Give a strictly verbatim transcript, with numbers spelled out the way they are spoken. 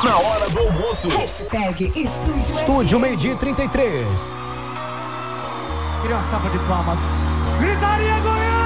Na hora do almoço. Hashtag Estúdio, Estúdio meio-dia e trinta e três. Queria uma salva de palmas. Gritaria Goiânia!